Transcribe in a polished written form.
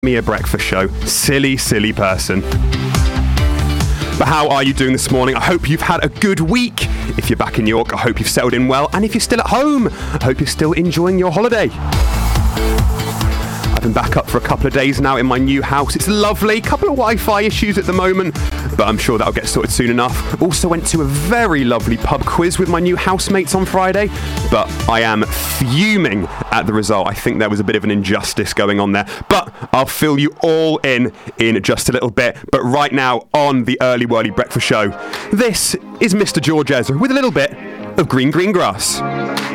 me a breakfast show. Silly, silly person. But how are you doing this morning? I hope you've had a good week. If you're back in York, I hope you've settled in well. And if you're still at home, I hope you're still enjoying your holiday. I've been back up for a couple of days now in my new house. It's lovely. Couple of Wi-Fi issues at the moment, but I'm sure that'll get sorted soon enough. Also went to a very lovely pub quiz with my new housemates on Friday, but I am fuming at the result. I think there was a bit of an injustice going on there, but I'll fill you all in just a little bit. But right now on the Early Whirly Breakfast Show, this is Mr. George Ezra with a little bit of Green Grass.